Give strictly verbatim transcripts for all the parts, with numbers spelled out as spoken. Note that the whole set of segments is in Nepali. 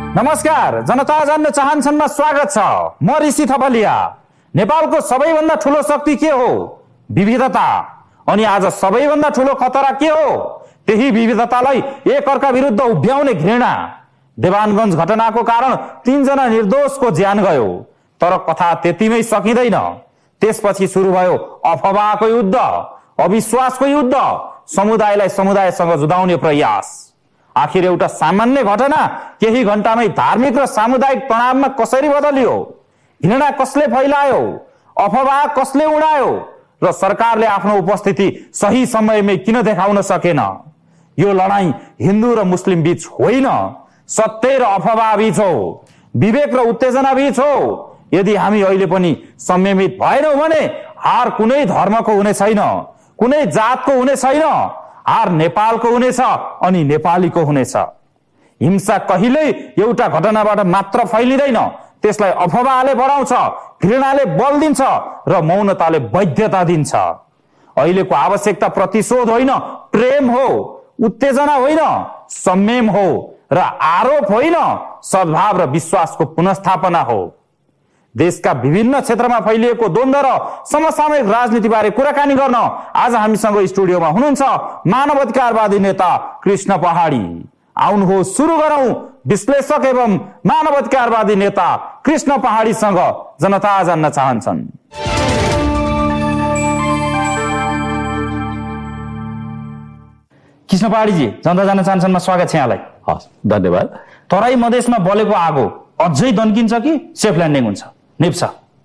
नमस्कार, जनता जान्न चाहन्छनमा स्वागत छ। म ऋषि थपलिया। नेपालको सबैभन्दा ठूलो शक्ति के हो? विविधता। अनि आज सबैभन्दा ठूलो खतरा के हो? त्यही विविधतालाई एक अर्का विरुद्ध उभ्याउने घृणा। देवानगञ्ज घटनाको कारण तीनजना निर्दोषको ज्यान गयो, तर कथा त्यतिमै सकिँदैन। त्यसपछि सुरु भयो अफवाहको युद्ध, अविश्वासको युद्ध, समुदायलाई समुदायसँग जुधाउने प्रयास। आखिर एउटा सामान्य घटना केही घण्टामै धार्मिक र सामुदायिक तनावमा कसरी बदलियो? घृणा कसले फैलायो? अफवाह कसले उडायो? र सरकारले आफ्नो उपस्थिति सही समयमै किन देखाउन सकेन? यो लडाईँ हिन्दू र मुस्लिम बीच होइन, सत्य र अफवाह बीच हो, विवेक र उत्तेजना बीच हो। यदि हामी अहिले पनि संयमित भएनौँ भने हार कुनै धर्मको हुने छैन, कुनै जातको हुने छैन। हार नेपालको हुनेछ अनि नेपालीको हुनेछ। हिंसा कहिल्यै एउटा घटनाबाट मात्र फैलिँदैन, त्यसलाई अफवाहले बढाउँछ, घृणाले बल दिन्छ र मौनताले वैधता दिन्छ। अहिलेको आवश्यकता प्रतिशोध होइन, प्रेम हो, उत्तेजना होइन, संयम हो र आरोप होइन, सद्भाव र विश्वासको पुनर्स्थापना हो। देशका विभिन्न क्षेत्रमा फैलिएको द्वन्द्व र समसामयिक राजनीतिबारे कुराकानी गर्न आज हामीसँग स्टुडियोमा हुनुहुन्छ मानवाधिकारवादी नेता कृष्ण पहाडी। आउनुहोस् सुरु गरौं विश्लेषक एवं मानवाधिकारवादी नेता कृष्ण पहाडीसँग जनता जान्न चाहन्छन्। कृष्ण पहाडीजी, जनता जान्न चाहन्छन्मा स्वागत छ यहाँलाई। हस्, धन्यवाद। तराई मधेसमा बलेको आगो अझै दन्किन्छ कि सेफ ल्यान्डिङ हुन्छ? निप्छ।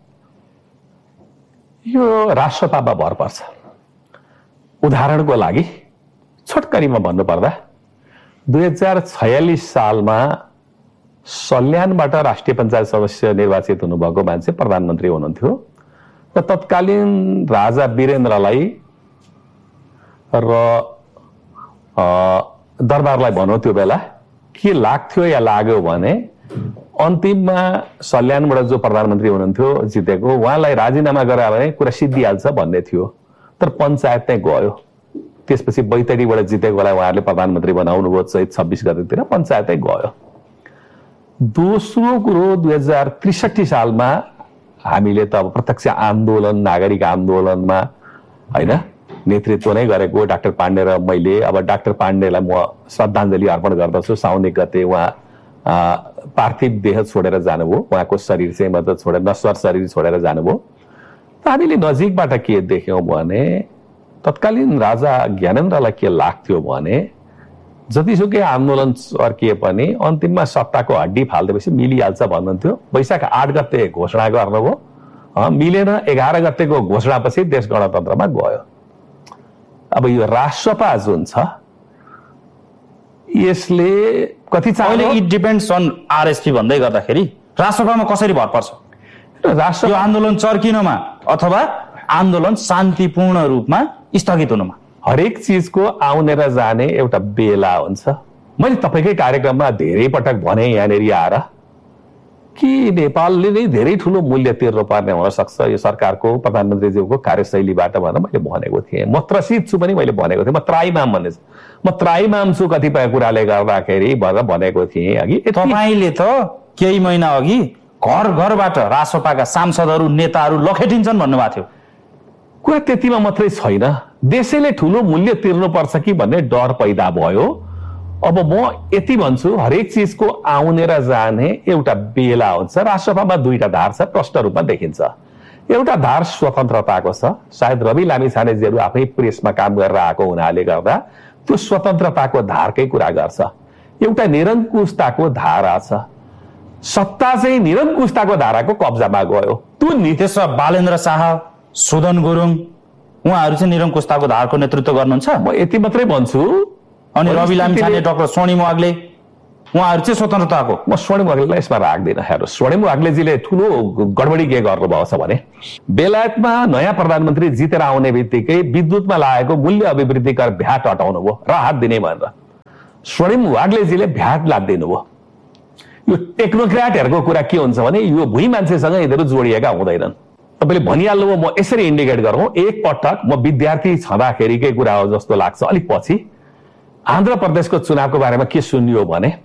यो राष्ट्रतामा भर पर्छ। उदाहरणको लागि छोटकरीमा भन्नुपर्दा दुई हजार छयालिस सालमा सल्यानबाट राष्ट्रिय पञ्चायत सदस्य निर्वाचित हुनुभएको मान्छे प्रधानमन्त्री हुनुहुन्थ्यो र तत्कालीन राजा वीरेन्द्रलाई र दरबारलाई भनौँ त्यो बेला के लाग्थ्यो या लाग्यो भने अन्तिममा सल्यानबाट जो प्रधानमन्त्री हुनुहुन्थ्यो जितेको, उहाँलाई राजीनामा गरायो भने कुरा सिद्धिहाल्छ भन्ने थियो। तर पञ्चायत नै गयो। त्यसपछि बैतडीबाट जितेकोलाई उहाँहरूले प्रधानमन्त्री बनाउनु भयो चैत छब्बिस गतेतिर, पञ्चायतै गयो। दोस्रो कुरो, दुई हजार त्रिसठी सालमा हामीले त अब प्रत्यक्ष आन्दोलन, नागरिक आन्दोलनमा होइन नेतृत्व नै गरेको डाक्टर पाण्डे र मैले। अब डाक्टर पाण्डेलाई म श्रद्धाञ्जली अर्पण गर्दछु। साउन एक गते उहाँ पार्थिव देह छोडेर जानुभयो, उहाँको शरीर चाहिँ मतलब छोडेर, नश्वर शरीर छोडेर जानुभयो। हामीले नजिकबाट के देख्यौँ भने तत्कालीन राजा ज्ञानेन्द्रलाई के लाग्थ्यो भने जतिसुकै आन्दोलन अर्किए पनि अन्तिममा सत्ताको हड्डी फालिदिएपछि मिलिहाल्छ भन्नुहुन्थ्यो। वैशाख आठ गते घोषणा गर्नुभयो, मिलेन। एघार गतेको घोषणापछि देश गणतन्त्रमा गयो। अब यो राष्ट्रपा जुन छ यसले कति अहिले इट डिपेन्ड्स अन आरएसपी भन्दै गर्दाखेरि राष्ट्रपामा कसरी भर पर्छ? राष्ट्र आन्दोलन चर्किनमा अथवा आन्दोलन शान्तिपूर्ण रूपमा स्थगित हुनुमा? हरेक चिजको आउने र जाने एउटा बेला हुन्छ। मैले तपाईँकै कार्यक्रममा धेरै पटक भने यहाँनिर आएर कि नेपालले नै धेरै ठुलो मूल्य तिर्नु पर्ने हुन सक्छ यो सरकारको, प्रधानमन्त्रीज्यूको कार्यशैलीबाट भनेर मैले भनेको थिएँ। म त्रसित छु पनि मैले भनेको थिएँ। म त्राइमाम भन्ने म त्राइमाम छु कतिपय कुराले गर्दाखेरि भनेर भनेको थिएँ अघि। तपाईँले त केही महिना अघि घर घरबाट रासपाका सांसदहरू, नेताहरू लखेटिन्छन् भन्नुभएको थियो। कुरा त्यतिमा मात्रै छैन, देशैले ठुलो मूल्य तिर्नुपर्छ कि भन्ने डर पैदा भयो। अब म यति भन्छु, हरेक चिजको आउने र जाने एउटा बेला हुन्छ। राष्ट्रपामा दुईटा धार छ, प्रष्ट रूपमा देखिन्छ। एउटा धार स्वतन्त्रताको छ। सायद रवि लामिछानेजीहरू आफै प्रेसमा काम गरेर आएको हुनाले गर्दा त्यो स्वतन्त्रताको धारकै कुरा गर्छ। एउटा निरङ्कुशताको धारा छ। सत्ता चाहिँ निरङ्कुशताको धाराको कब्जामा गयो। त्यो नितेश बालेन्द्र शाह, सुदन गुरुङ उहाँहरू चाहिँ निरङ्कुशताको धारको नेतृत्व गर्नुहुन्छ। म यति मात्रै भन्छु। अनि रवि लामिछाने, डाक्टर स्वर्णिम वाग्ले उहाँहरू चाहिँ स्वतन्त्रताको। म स्वर्णिम वाग्लेलाई यसमा राख्दिनँ। हेर्नु, स्वर्णिम वाग्लेजीले ठुलो गडबडी के गर्नुभएको छ भने बेलायतमा नयाँ प्रधानमन्त्री जितेर आउने बित्तिकै विद्युतमा लागेको मूल्य अभिवृद्धि कर भ्याट हटाउनु भयो, राहत दिने भनेर। स्वर्णिम वाग्लेजीले भ्याट लादिदिनु भयो। यो टेक्नोक्राटहरूको कुरा के हुन्छ भने यो भुइँ मान्छेसँग यिनीहरू जोडिएका हुँदैनन्। तपाईँले भनिहाल्नुभयो। म यसरी इन्डिकेट गरौँ, एक पटक म विद्यार्थी छँदाखेरिकै कुरा हो जस्तो लाग्छ। अलिक पछि आन्ध्र प्रदेशको चुनावको बारेमा के सुनियो भने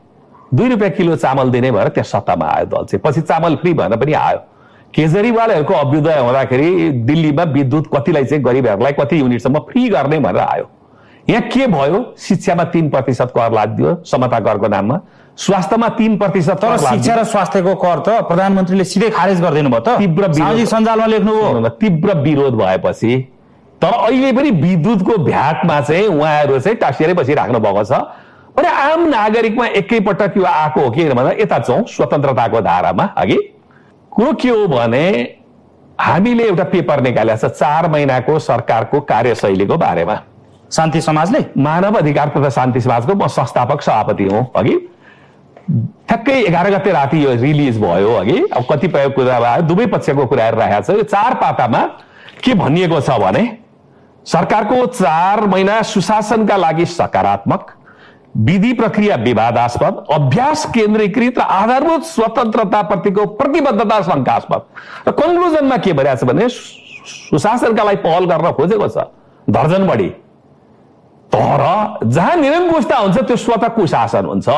दुई रुपियाँ किलो चामल दिने भएर त्यहाँ सत्तामा आयो दल चाहिँ। पछि चामल फ्री भनेर पनि आयो। केजरीवालहरूको अभ्युदय हुँदाखेरि दिल्लीमा विद्युत कतिलाई चाहिँ गरिबहरूलाई कति युनिटसम्म फ्री गर्ने भनेर आयो। यहाँ के भयो? शिक्षामा तीन प्रतिशत कर लादियो समता करको नाममा, स्वास्थ्यमा तीन प्रतिशत। तर शिक्षा र स्वास्थ्यको कर त प्रधानमन्त्रीले सिधै खारेज गरिदिनु भयो। त तीव्र सामाजिक सञ्जालमा लेख्नुभयो। तीव्र विरोध भएपछि तर अहिले पनि विद्युतको भ्याटमा चाहिँ उहाँहरू चाहिँ टाँसिएरै बसिराख्नु भएको छ। अनि आम नागरिकमा एकैपटक यो आएको हो कि भन्दा यता जाउँ स्वतन्त्रताको धारामा। अघि कुरो के हो भने हामीले एउटा पेपर निकालेको छ चार महिनाको सरकारको कार्यशैलीको बारेमा। शान्ति समाजले मानव अधिकार तथा शान्ति समाजको म संस्थापक सभापति हुँ। अघि ठ्याक्कै एघार गते राति यो रिलिज भयो। अघि अब कतिपय कुरा भयो, दुवै पक्षको कुराहरू राखेको छ। यो चार पातामा के भनिएको छ भने सरकारको चार महिना सुशासनका लागि सकारात्मक, विधि प्रक्रिया विवादास्पद, अभ्यास केन्द्रीकृत र आधारभूत स्वतन्त्रताप्रतिको प्रतिबद्धता शङ्कास्पद। र कन्क्लुजनमा के भइरहेको छ भने सुशासनका लागि पहल गर्न खोजेको छ दर्जन बढी, तर जहाँ निरङ्कुशता हुन्छ त्यो स्वतः कुशासन हुन्छ।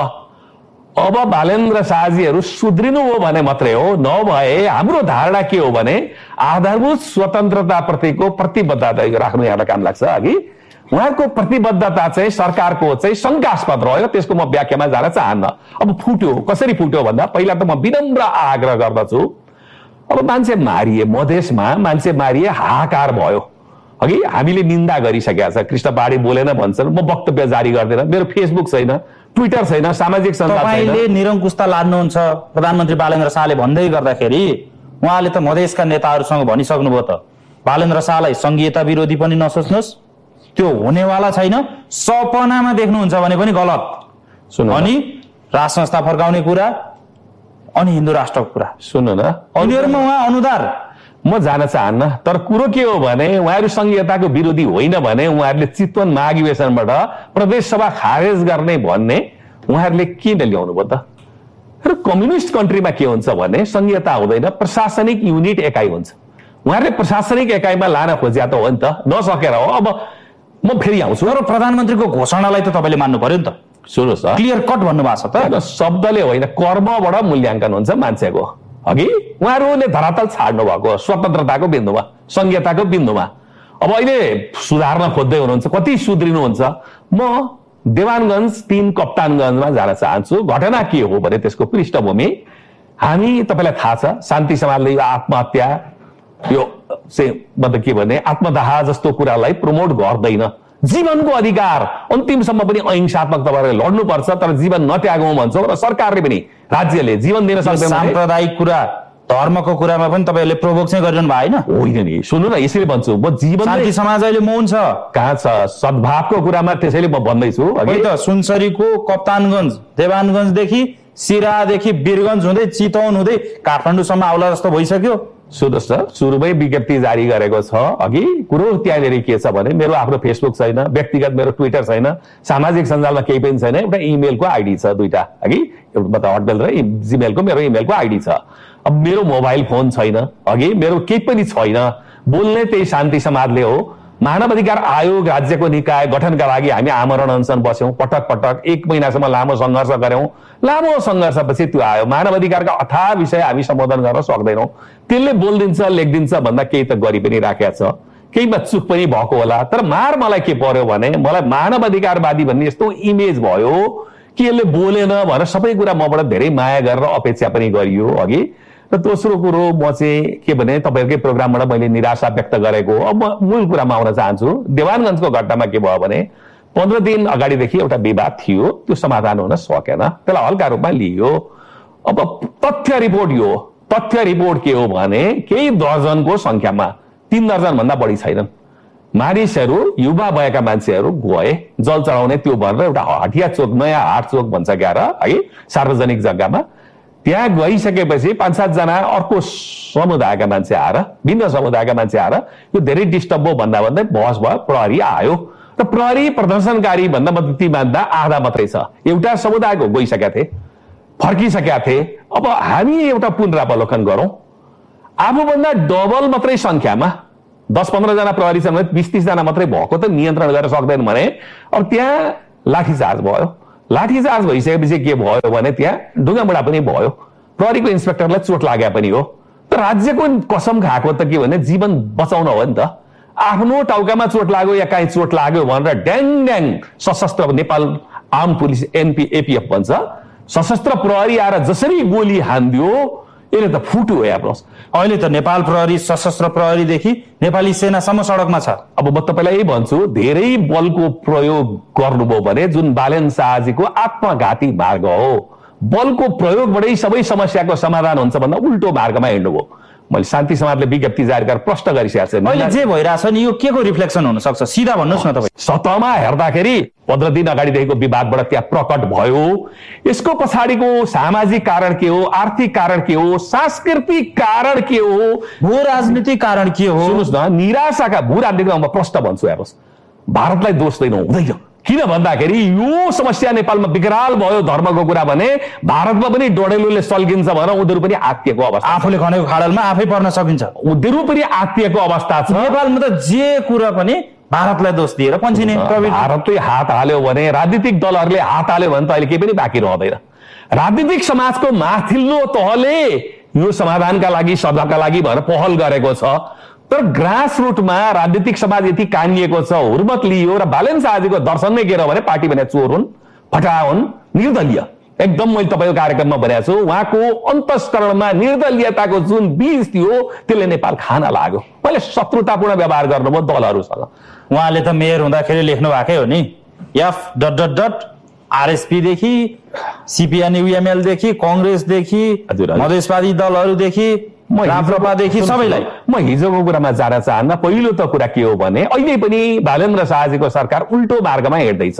अब बालेन्द्र शाहजीहरू सुध्रिनु हो भने मात्रै हो, नभए हाम्रो धारणा के हो भने आधारभूत स्वतन्त्रताप्रतिको प्रतिबद्धता राख्नु यहाँलाई काम लाग्छ। अघि उहाँहरूको प्रतिबद्धता चाहिँ सरकारको चाहिँ शङ्कास्पद रह्यो। त्यसको म व्याख्यामा जान चाहन्न। अब फुट्यो, कसरी फुट्यो भन्दा पहिला त म विनम्र आग्रह गर्दछु। अब मान्छे मारिए, मधेसमा मान्छे मारिए, हाहाकार भयो। अघि हामीले निन्दा गरिसकेका छ। कृष्ण पहाडी बोलेन भन्छन्, म वक्तव्य जारी गर्दिनँ। मेरो फेसबुक छैन, ट्विटर छैन, सामाजिक सञ्जाल छैन। तपाईँले निरङ्कुशता लाद्नुहुन्छ प्रधानमन्त्री बालेन्द्र शाहले भन्दै गर्दाखेरि उहाँले त मधेसका नेताहरूसँग भनिसक्नुभयो त बालेन्द्र शाहलाई संघीयता विरोधी पनि नसोच्नुहोस्, त्यो हुनेवाला छैन, सपनामा देख्नुहुन्छ भने पनि गलत। अनि राज संस्था फर्काउने कुरा अनि हिन्दू राष्ट्रको कुरा सुन्नु न, उनीहरूमा उहाँ अनुदार म जान चाहन्न। तर कुरो के हो भने उहाँहरू संघीयताको विरोधी होइन भने उहाँहरूले चितवन महाधिवेशनबाट प्रदेश सभा खारेज गर्ने भन्ने उहाँहरूले किन ल्याउनु भयो त? र कम्युनिस्ट कन्ट्रीमा के हुन्छ भने संघीयता हुँदैन, प्रशासनिक युनिट एकाइ हुन्छ। उहाँहरूले प्रशासनिक एकाइमा लान खोज्या त हो नि त, नसकेर हो। अब म फेरि आउँछु। तर प्रधानमन्त्रीको घोषणालाई त तपाईँले मान्नु पर्यो नि त। सुन्नुहोस्, क्लियर कट भन्नुभएको छ त। शब्दले होइन, कर्मबाट मूल्याङ्कन हुन्छ मान्छेको। अघि उहाँहरूले धरातल छाड्नु भएको स्वतन्त्रताको बिन्दुमा, संघीयताको बिन्दुमा। अब अहिले सुधार्न खोज्दै हुनुहुन्छ, कति सुध्रिनुहुन्छ। म देवानगञ्ज तीन कप्तानगञ्जमा जान चाहन्छु। घटना के हो भने त्यसको पृष्ठभूमि हामी, तपाईँलाई थाहा छ शान्ति समाजले यो आत्महत्या, यो चाहिँ मतलब के भने आत्मदाह जस्तो कुरालाई प्रमोट गर्दैन। जीवनको अधिकार अन्तिमसम्म पनि अहिंसात्मक तपाईँहरूले लड्नुपर्छ, तर जीवन नत्यागौँ भन्छौँ। र सरकारले पनि, राज्यले जीवन दिन सक्दैन। साम्प्रदायिक कुरा, धर्मको कुरामा पनि तपाईँहरूले प्रोभोक चाहिँ गरिरहनु भएको होइन। होइन नि, सुन्नु न, यसरी भन्छु म। जीवन शान्ति समाज अहिले मौन छ। कहाँ छ? सद्भावको कुरामा त्यसैले म भन्दैछु। अघि त सुनसरीको कप्तानगञ्ज, देवानगञ्जदेखि सिरादेखि वीरगञ्ज हुँदै चितवन हुँदै काठमाडौँसम्म आउला जस्तो भइसक्यो। सुन्नुहोस् न, सुरुमै विज्ञप्ति जारी गरेको छ। अघि कुरो त्यहाँनिर के छ भने मेरो आफ्नो फेसबुक छैन, व्यक्तिगत मेरो ट्विटर छैन, सामाजिक सञ्जालमा केही पनि छैन। एउटा इमेलको आइडी छ, दुईटा। अघि एउटा हटमेल र जिमेलको मेरो इमेलको आइडी छ। अब मेरो मोबाइल फोन छैन, अघि मेरो केही पनि छैन। बोल्ने त्यही शान्ति समाजले हो। मानव अधिकार आयोग राज्यको निकाय गठनका लागि हामी आमरण अनसन बस्यौं, पटक पटक एक महिनासम्म लामो सङ्घर्ष गर्यौं। लामो सङ्घर्षपछि त्यो आयो। मानव अधिकारका अथाह विषय हामी सम्बोधन गर्न सक्दैनौँ। त्यसले बोलिदिन्छ, लेखिदिन्छ भन्दा केही त गरी पनि राखेको छ, केहीमा चुक पनि भएको होला। तर मार मलाई के पर्यो भने मलाई मानव अधिकारवादी भन्ने यस्तो इमेज भयो कि यसले बोलेन भनेर सबै कुरा मबाट धेरै माया गरेर अपेक्षा पनि गरियो। अघि र दोस्रो कुरो म चाहिँ के भने तपाईँहरूकै प्रोग्रामबाट मैले निराशा व्यक्त गरेको। अब म मूल कुरामा आउन चाहन्छु। देवानगञ्जको घटनामा के भयो भने पन्ध्र दिन अगाडिदेखि एउटा विवाद थियो, त्यो समाधान हुन सकेन, त्यसलाई हल्का रूपमा लियो। अब तथ्य रिपोर्ट यो तथ्य रिपोर्ट के हो भने केही दर्जनको संख्यामा, तीन दर्जन भन्दा बढी छैनन्, मानिसहरू, युवा भएका मान्छेहरू गए जल चढाउने। त्यो भनेर एउटा हटिया चोक, नयाँ हाट चोक भन्छ क्या र, है, सार्वजनिक जग्गामा। त्यहाँ गइसकेपछि पाँच सातजना अर्को समुदायका मान्छे आएर, भिन्न समुदायका मान्छे आएर यो धेरै डिस्टर्ब हो भन्दा भन्दै बहस भयो। प्रहरी आयो र प्रहरी प्रदर्शनकारी भन्दा मद्दती मान्दा आधा मात्रै छ। एउटा समुदायको गइसकेका थिए, फर्किसकेका थिए। अब हामी एउटा पुनरावलोकन गरौँ। आफूभन्दा डबल मात्रै संख्यामा दस पन्ध्रजना प्रहरी छन् भने बिस तिसजना मात्रै भएको त नियन्त्रण गर्न सक्दैन भने अब त्यहाँ लाठीचार्ज भयो। लाठीचार्ज भइसकेपछि के भयो भने त्यहाँ ढुङ्गामुढा पनि भयो, प्रहरीको इन्सपेक्टरलाई चोट लाग्या पनि हो। तर राज्यको कसम खाएको त के भने जीवन बचाउन हो नि त। आफ्नो टाउकामा चोट लाग्यो या काहीँ चोट लाग्यो भनेर ड्याङ ड्याङ सशस्त्र Nepal arm police NP APF भन्छ सशस्त्र प्रहरी आएर जसरी गोली हान्दियो यसले त फुट्यो हेर्नुहोस्। अहिले त नेपाल प्रहरी सशस्त्र प्रहरीदेखि नेपाली सेनासम्म सडकमा छ। अब म तपाईँलाई यही भन्छु, धेरै बलको प्रयोग गर्नुभयो भने जुन बालेन शाहजीको आत्मघाती मार्ग हो, बलको प्रयोगबाटै सबै समस्याको समाधान हुन्छ भन्दा उल्टो मार्गमा हिँड्नुभयो। मैले शान्ति समाजले विज्ञप्ति जारी गरेर प्रश्न गरिसकेको छु। अहिले जे भइरहेछ नि यो के को रिफ्लेक्सन हुन सक्छ सिधा भन्नुहोस् न तपाईँ। सतहमा हेर्दाखेरि पन्ध्र दिन अगाडिदेखिको विवादबाट त्यहाँ प्रकट भयो। यसको पछाडिको सामाजिक कारण के हो, आर्थिक कारण के हो, सांस्कृतिक कारण के हो, भू राजनीतिक कारण के हो? सुन्नुहोस् न, निराशाका भू राजनीतिमा म प्रश्न भन्छु हेर्नुहोस्, भारतलाई दोष दिनु हुँदैन। किन भन्दाखेरि यो समस्या नेपालमा विकराल भयो धर्मको कुरा भने भारतमा पनि डडेलुले सल्किन्छ भनेर उनीहरू पनि आत्तिएको अवस्था, आफूले खनेको खाडलमा आफै पर्न सकिन्छ, उनीहरू पनि आत्तिएको अवस्था छ। नेपालमा त जे कुरा पनि भारतलाई दोष दिएर पन्छिने प्रवृत्ति। भारतले हात हाल्यो भने, राजनीतिक दलहरूले हात हाल्यो भने त अहिले केही पनि बाँकी रहँदैन। राजनीतिक समाजको माथिल्लो तहले यो समाधानका लागि सभाका लागि भनेर पहल गरेको छ। तर ग्रास रुटमा राजनीतिक समाज यति कानिएको छ, हुर्मत लियो र बालेन शाहजीको दर्शन नै के र भने पार्टी भने चोर हुन्, फटा हुन्, निर्दलीय। एकदम मैले तपाईँको कार्यक्रममा भनेको छु, उहाँको अन्तस्करणमा निर्दलीयताको जुन बीज थियो त्यसले नेपाल खान लाग्यो। मैले शत्रुतापूर्ण व्यवहार गर्नुभयो दलहरूसँग। उहाँले त मेयर हुँदाखेरि लेख्नु भएकै हो नि, F dot dot dot आरएसपीदेखि CPN युएमएलदेखि कङ्ग्रेसदेखि मधेसवादी दलहरूदेखि राप्रपादेखि सबैलाई। म हिजोको कुरामा जान चाहन्न। पहिलो त कुरा के हो भने अहिले पनि बालेन्द्र शाहजीको सरकार उल्टो मार्गमा हिँड्दैछ।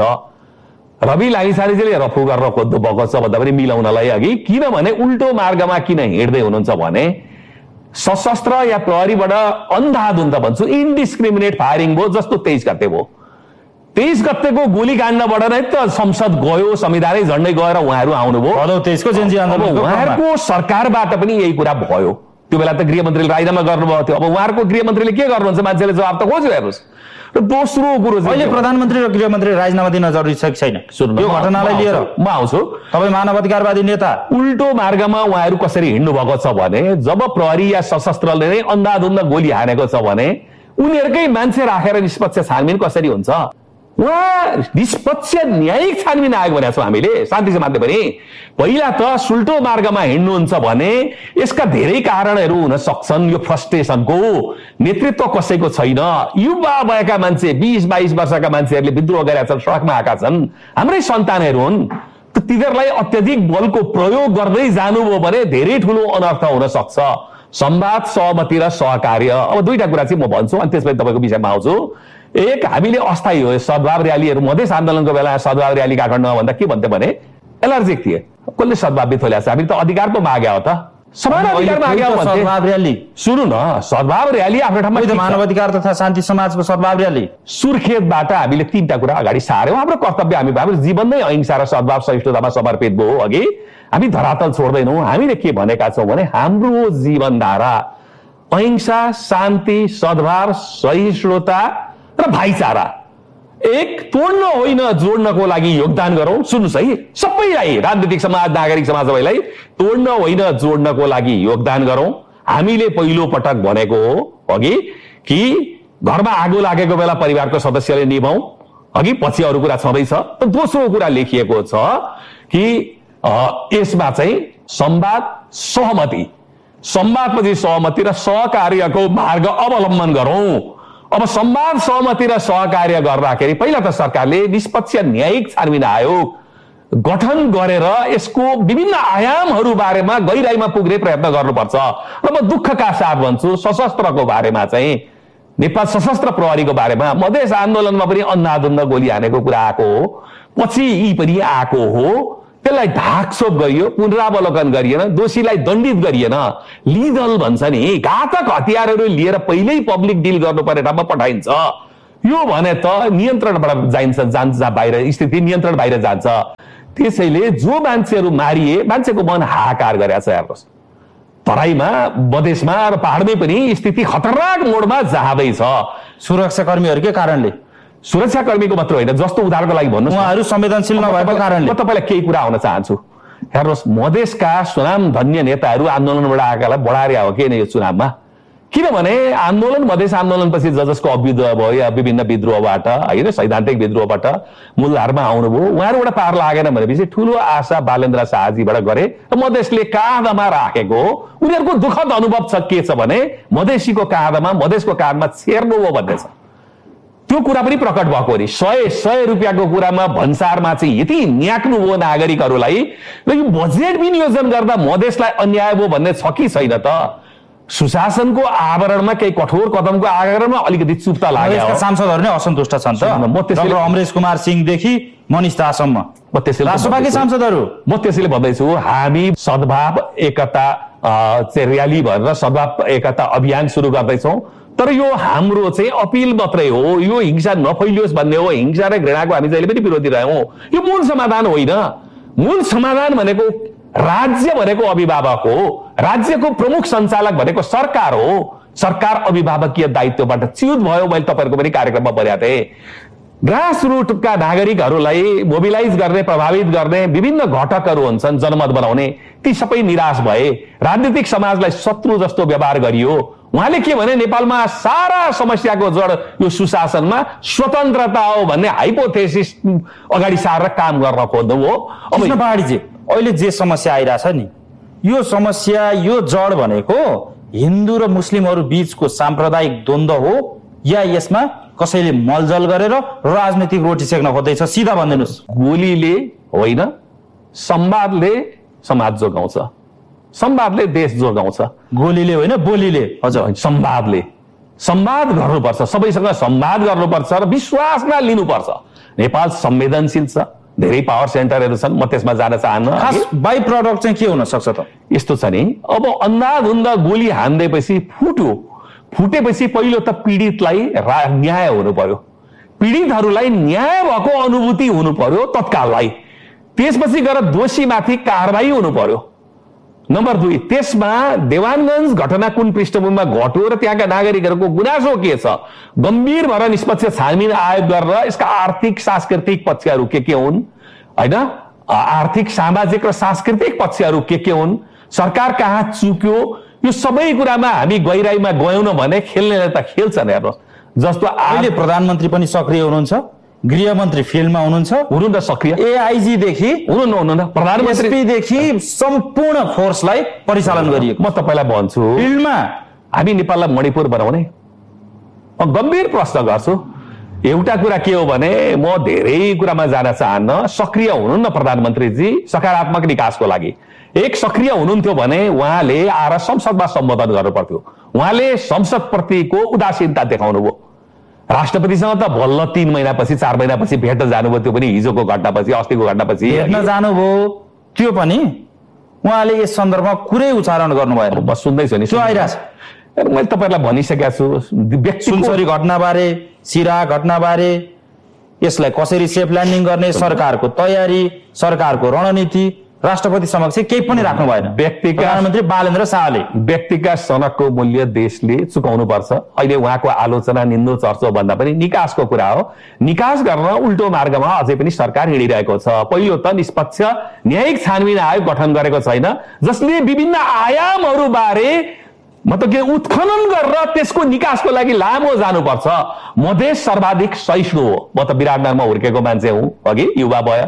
रवि लामिछानेजीले रफू गरेर खोज्नु भएको छ भन्दा पनि मिलाउनलाई अघि, किनभने उल्टो मार्गमा किन हिँड्दै हुनुहुन्छ भने सशस्त्र या प्रहरीबाट अन्धाधुन्ध भन्छु इन्डिस्क्रिमिनेट फायरिङ भयो जस्तो तेइस गते भयो। तेइस गतेको गोलीकाण्डबाट नै त संसद गयो, संविधानै झन्डै गएर उहाँहरू आउनुभयो। तेइसको जेनजी आन्दोलन उहाँहरूको सरकारबाट पनि यही कुरा भयो। त्यो बेला त गृहमन्त्रीले राजीनामा गर्नुभएको थियो। अब उहाँहरूको गृहमन्त्रीले के गर्नुहुन्छ मान्छेले जवाब त खोज्यो हेर्नुहोस्। र दोस्रो कुरो अहिले प्रधानमन्त्री र गृहमन्त्री राजीनामा दिन जरुरी छ कि छैन यो घटनालाई लिएर? म आउँछु। तपाईँ मानव अधिकारवादी नेता, उल्टो मार्गमा उहाँहरू कसरी हिँड्नु भएको छ भने जब प्रहरी या सशस्त्रले नै अन्धाधुन्ध गोली हानेको छ भने उनीहरूकै मान्छे राखेर निष्पक्ष छानबिन कसरी हुन्छ? उहाँ निष्पक्ष न्यायिक छानबिन आयोग भनेको छौँ हामीले शान्ति समाजले पनि। पहिला त सुल्टो मार्गमा हिँड्नुहुन्छ भने यसका धेरै कारणहरू हुन सक्छन्। यो फ्रस्ट्रेसनको नेतृत्व कसैको छैन, युवा भएका मान्छे बिस बाइस वर्षका मान्छेहरूले विद्रोह गरेका छन्, सडकमा आएका छन्, हाम्रै सन्तानहरू हुन्। तिनीहरूलाई अत्यधिक बलको प्रयोग गर्दै जानुभयो भने धेरै ठुलो अनर्थ हुन सक्छ। संवाद, सहमति र सहकार्य, अब दुईटा कुरा चाहिँ म भन्छु अनि त्यसपछि तपाईँको विषयमा आउँछु। एक, हामीले अस्थायी हो सद्भाव र्यालीहरू, मधेस आन्दोलनको बेला सद्भाव र्याली काठमाडौँमा भन्दा के भन्थ्यो भने एलर्जिक थिए। कसले सद्भाव बिथोल्या छ? हामीले त अधिकार पो माग्या हो त, समान अधिकार माग्या हो भन्थे। सद्भाव र्याली सुन्नु न, सद्भाव र्याली आफ्नो ठाउँमा मानव अधिकार तथा शान्ति समाजको सद्भाव र्याली। सुर्खेतबाट हामीले तीनटा कुरा अगाडि सार्यौँ। हाम्रो कर्तव्य, हामी हाम्रो जीवन नै अहिंसा र सद्भाव सहिष्णुतामा समर्पित भयो। अघि हामी धरातल छोड्दैनौँ। हामीले के भनेका छौँ भने हाम्रो जीवनधारा अहिंसा, शान्ति, सद्भाव, सहिष्णुता र भाइचारा, एक तोड्न होइन जोड्नको लागि योगदान गरौँ। सुन्नुहोस् है, सबैलाई, राजनीतिक समाज, नागरिक समाज सबैलाई तोड्न होइन जोड्नको लागि योगदान गरौँ। हामीले पहिलो पटक भनेको हो अघि कि घरमा आगो लागेको बेला परिवारको सदस्यले निभाउँ, अघि पछि अरू कुरा छँदैछ। त दोस्रो कुरा लेखिएको छ कि यसमा चाहिँ संवाद, सहमति, संवादपछि सहमति र सहकार्यको मार्ग अवलम्बन गरौँ। अब संवाद, सहमति र सहकार्य गर्दाखेरि पहिला त सरकारले निष्पक्ष न्यायिक छानबिन आयोग गठन गरेर यसको विभिन्न आयामहरू बारेमा गहिराईमा पुग्ने प्रयत्न गर्नुपर्छ। र म दुःखका साथ भन्छु, सशस्त्रको बारेमा चाहिँ नेपाल सशस्त्र प्रहरीको बारेमा मधेस आन्दोलनमा पनि अन्धाधुन्ध गोली हानेको कुरा आएको हो, पछि यी पनि आएको हो। त्यसलाई ढाकछोप गरियो, पुनरावलोकन गरिएन, दोषीलाई दण्डित गरिएन। लिदल भन्छ नि, घातक हतियारहरू लिएर पहिल्यै पब्लिक डिल गर्नुपर्ने ठाउँमा पठाइन्छ। यो भने त नियन्त्रणबाट जाइन्छ, जान्छ बाहिर, स्थिति नियन्त्रण बाहिर जान्छ। त्यसैले जो मान्छेहरू मारिए, मान्छेको मन हाहाकार गरेको छ हेर्नुहोस्। तराईमा, मधेसमा र पहाडमै पनि स्थिति खतरनाक मोडमा जाँदैछ। सुरक्षाकर्मीहरूकै कारणले सुरक्षाकर्मीको मात्र होइन, जस्तो उदाहरणको लागि भन्नु, उहाँहरू संवेदनशील नभएको कारणले। म तपाईँलाई केही कुरा आउन चाहन्छु। हेर्नुहोस्, मधेसका स्वनाम धन्य नेताहरू आन्दोलनबाट आएकालाई बढाएर आयो कि यो चुनावमा? किनभने आन्दोलन, मधेस आन्दोलनपछि ज जसको अभ्युदय भयो या विभिन्न विद्रोहबाट होइन, सैद्धान्तिक विद्रोहबाट मूलधारमा आउनुभयो, उहाँहरूबाट पार लागेन भनेपछि ठुलो आशा बालेन्द्र शाहजीबाट गरे र मधेसले काँधमा राखेको उनीहरूको दुःखद अनुभव छ। के छ भने मधेसीको काँधमा, मधेसको काँधमा छेर्नु हो भन्ने छ। त्यो कुरा पनि प्रकट भएको नि। सय सय रुपियाँको कुरामा भन्सारमा चाहिँ यति न्याक्नु हो नागरिकहरूलाई र यो बजेट विनियोजन गर्दा मधेसलाई अन्याय भयो भन्ने छ कि छैन त? सुशासनको आवरणमा केही कठोर कदमको आवरणमा अलिकति चुप्ता लाग्यो। सांसदहरू नै असन्तुष्ट छन् त। म त्यसैले अमरेश कुमार सिंहदेखि मनिष दाससम्म म त्यसैले राष्ट्रवादी सांसदहरू म त्यसैले भन्दैछु, हामी सद्भाव एकता चाहिँ र्याली भनेर सद्भाव एकता अभियान सुरु गर्दैछौँ। तर यो हाम्रो चाहिँ अपिल मात्रै हो, यो हिंसा नफैलियोस् भन्ने हो। हिंसा र घृणाको हामी जहिले पनि विरोधी रह्यौँ। यो मूल समाधान होइन। मूल समाधान भनेको राज्य भनेको अभिभावक हो, राज्यको प्रमुख सञ्चालक भनेको सरकार हो। सरकार अभिभावकीय दायित्वबाट च्युत भयो। मैले तपाईँहरूको पनि कार्यक्रममा भनेको थिएँ, ग्रास रुटका नागरिकहरूलाई मोबिलाइज गर्ने, प्रभावित गर्ने विभिन्न घटकहरू हुन्छन् जनमत बनाउने, ती सबै निराश भए। राजनीतिक समाजलाई शत्रु जस्तो व्यवहार गरियो। उहाँले के भने नेपालमा सारा समस्याको जड यो सुशासनमा स्वतन्त्रता हो भन्ने हाइपोथेसिस अगाडि सारेर काम गर्न खोज्नु हो। अब पहाडीजी अहिले जे समस्या आइरहेछ नि, यो समस्या, यो जड भनेको हिन्दू र मुस्लिमहरू बीचको साम्प्रदायिक द्वन्द्व हो या यसमा कसैले मलजल गरेर राजनीतिक रोटी सेक्न खोज्दैछ? सिधा भनिदिनुहोस्। गोलीले होइन, संवादले समाज जोगाउँछ, संवादले देश जोगाउँछ। गोलीले होइन, बोलीले। हजुर, संवादले। संवाद गर्नुपर्छ, सबैसँग संवाद गर्नुपर्छ र विश्वासमा लिनुपर्छ। नेपाल संवेदनशील छ, धेरै पावर सेन्टरहरू छन्, म त्यसमा जान चाहन्न। खास बाइ प्रडक्ट चाहिँ के हुन सक्छ त? यस्तो छ नि, अब अन्धाधुन्द गोली हान्दैपछि फुट्यो, फुटेपछि पहिलो त पीडितलाई न्याय हुनु पर्यो, पीडितहरूलाई न्याय भएको अनुभूति हुनु पर्यो तत्काललाई। त्यसपछि गएर दोषीमाथि कारबाही हुनु पर्यो। नम्बर दुई, त्यसमा देवानगञ्ज घटना कुन पृष्ठभूमिमा घट्यो र त्यहाँका नागरिकहरूको गुनासो के छ, गम्भीर भएर निष्पक्ष छानबिन आयोग गरेर यसका आर्थिक सांस्कृतिक पक्षहरू के के हुन् होइन, आर्थिक सामाजिक र सांस्कृतिक पक्षहरू के के हुन्, सरकार कहाँ चुक्यो, यो सबै कुरामा हामी गहिराईमा गयौँ भने खेल्नेले त खेल्छन्। हेर्नुहोस्, जस्तो अहिले प्रधानमन्त्री पनि सक्रिय हुनुहुन्छ, गृहमन्त्री फिल्डमा हुनुहुन्छ, हुनुहुन्छ सक्रिय, एआइजी देखि हुनुहुन्न हुनुहुन्न प्रधानमन्त्रीदेखि सम्पूर्ण फोर्सलाई परिचालन गरिएको। म तपाईँलाई भन्छु, फिल्डमा हामी नेपाललाई मणिपुर बनाउने म गम्भीर प्रश्न गर्छु। एउटा कुरा के हो भने, म धेरै कुरामा जान चाहन्न, सक्रिय हुनुहुन्न प्रधानमन्त्रीजी सकारात्मक विकासको लागि। एक सक्रिय हुनुहुन्थ्यो भने उहाँले आएर संसदमा सम्बोधन गर्नु पर्थ्यो। उहाँले संसदप्रतिको उदासीनता देखाउनु भयो। राष्ट्रपतिसँग त बल्ल तीन महिनापछि चार महिनापछि भेट्न जानुभयो, त्यो पनि हिजोको घटनापछि, अस्तिको घटनापछि भेट्न जानुभयो। त्यो पनि उहाँले यस सन्दर्भमा कुरै उच्चारण गर्नु भएन। म सुन्दैछु नि, त्यो आइरहेछ। मैले तपाईँलाई भनिसकेको छु, सुनसरी घटनाबारे, सिरा घटनाबारे, यसलाई कसरी सेफ ल्यान्डिङ गर्ने, सरकारको तयारी, सरकारको रणनीति राष्ट्रपति समक्ष केही पनि राख्नु भएन। व्यक्तिका प्रधानमन्त्री बालेन्द्र शाहले व्यक्तिका सनकको मूल्य देशले चुकाउनु पर्छ। अहिले उहाँको आलोचना निन्दो चर्चो भन्दा पनि निकासको कुरा हो। निकास गर्न उल्टो मार्गमा अझै पनि सरकार हिँडिरहेको छ। पहिलो त निष्पक्ष न्यायिक छानबिन आयोग गठन गरेको छैन, जसले विभिन्न आयामहरू बारे मतलब के उत्खनन गरेर त्यसको निकासको लागि लामो जानुपर्छ। मधेस सर्वाधिक सहिष्णु हो। म त विराटनगरमा हुर्केको मान्छे हुँ, अघि युवा भयो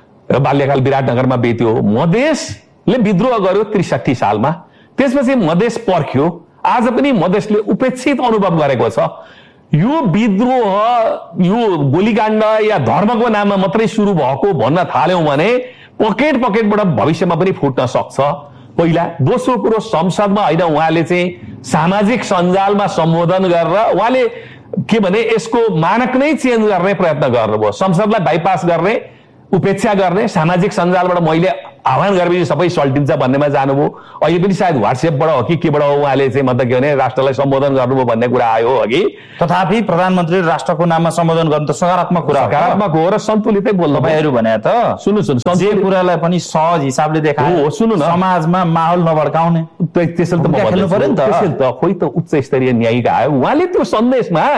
र बाल्यकाल विराटनगरमा बित्यो। मधेसले विद्रोह गर्यो त्रिसठी सालमा, त्यसपछि मधेस पर्ख्यो। आज पनि मधेसले उपेक्षित अनुभव गरेको छ। यो विद्रोह यो गोलीकाण्ड या धर्मको नाममा मात्रै सुरु भएको भन्न थाल्यौं भने पकेट पकेटबाट भविष्यमा पनि फुट्न सक्छ। पहिला। दोस्रो कुरो, संसदमा होइन, उहाँले चाहिँ सामाजिक सञ्जालमा सम्बोधन गरेर उहाँले के भने यसको मानक नै चेन्ज गर्ने प्रयत्न गर्नुभयो। संसदलाई बाइपास गर्ने, उपेक्षा गर्ने, सामाजिक सञ्जालबाट मैले आह्वान गरेपछि सबै सल्टिन्छ भन्नेमा जानुभयो। अहिले पनि सायद व्हाट्सएपबाट हो कि केबाट हो उहाँले चाहिँ मतलब के भने राष्ट्रलाई सम्बोधन गर्नुभयो भन्ने कुरा आयो अघि। तथापि प्रधानमन्त्री राष्ट्रको नाममा सम्बोधन गर्नु त सकारात्मक कुरा, सकारात्मक हो र सन्तुलितै बोल्नु। तपाईहरु भने त सुन्नु सुन्नु जे कुरालाई पनि सहज हिसाबले देखाए हो, सुन्नु न, समाजमा माहौल नभड्काउने त्यसैले त म भन्छु नि त, त्यसैले त खोइ त उच्च स्तरीय न्यायिक आयो। उहाँले त्यो सन्देशमा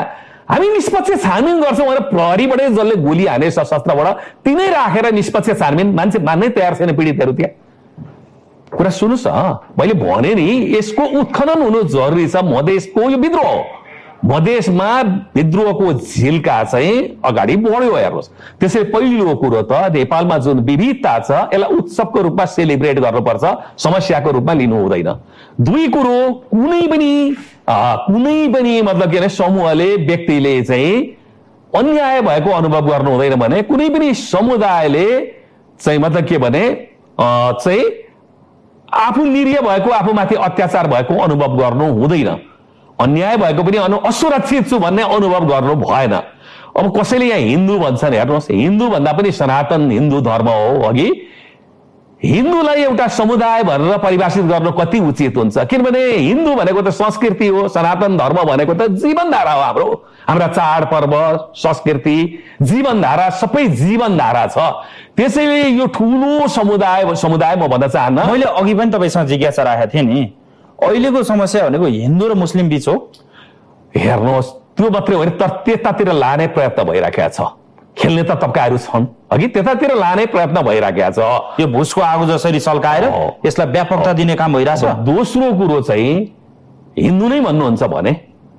हामी निष्पक्ष छानबिन गर्छौँ भनेर प्रहरीबाटै जसले गोली हाने सशस्त्रबाट तिनै राखेर निष्पक्ष छानबिन मान्छे मान्नै तयार छैन पीडितहरू त्यहाँ। कुरा सुन्नुहोस् न, मैले भने नि यसको उत्खनन हुनु जरुरी छ। मधेसको यो विद्रोह मधेसमा विद्रोहको झिल्का चाहिँ अगाडि बढ्यो हेर्नुहोस्। त्यसैले पहिलो कुरो त नेपालमा जुन विविधता छ यसलाई उत्सवको रूपमा सेलिब्रेट गर्नुपर्छ, समस्याको रूपमा लिनु हुँदैन। दुई कुरो, कुनै पनि कुनै पनि मतलब के भने समूहले व्यक्तिले चाहिँ अन्याय भएको अनुभव गर्नु हुँदैन भने कुनै पनि समुदायले चाहिँ मतलब के भने चाहिँ आफू निरीह भएको आफूमाथि अत्याचार भएको अनुभव गर्नु हुँदैन। अन्याय भएको पनि अनु असुरक्षित छु भन्ने अनुभव गर्नु भएन। अब कसैले यहाँ हिन्दू भन्छन्, हेर्नुहोस् हिन्दू भन्दा पनि सनातन हिन्दू धर्म हो। अघि हिन्दूलाई एउटा समुदाय भनेर परिभाषित गर्नु कति उचित हुन्छ, किनभने हिन्दू भनेको त संस्कृति हो, सनातन धर्म भनेको त जीवनधारा हो। हाम्रो हाम्रा चाडपर्व संस्कृति जीवनधारा सबै जीवनधारा छ। त्यसैले यो ठुलो समुदाय समुदाय म भन्न चाहन्न। मैले अघि पनि तपाईँसँग जिज्ञासा राखेको थिएँ नि, अहिलेको समस्या भनेको हिन्दू र मुस्लिम बीच हो। हेर्नुहोस् त्यो मात्रै होइन, तर त्यतातिर लाने प्रयत्न भइराखेको छ। खेल्ने त तब्काहरू छन्, अघि त्यतातिर लाने प्रयत्न भइराखेको छ। यो भुसको आगो जसरी सल्काएर यसलाई व्यापकता दिने काम भइरहेछ। दोस्रो कुरो चाहिँ हिन्दू नै भन्नुहुन्छ भने